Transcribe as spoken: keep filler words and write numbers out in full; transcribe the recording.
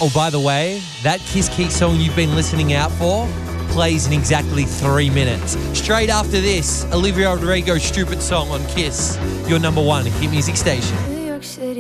Oh, by the way, that Kiss Key song you've been listening out for plays in exactly three minutes. Straight after this, Olivia Rodrigo's Stupid Song on Kiss, your number one hit music station. New York City.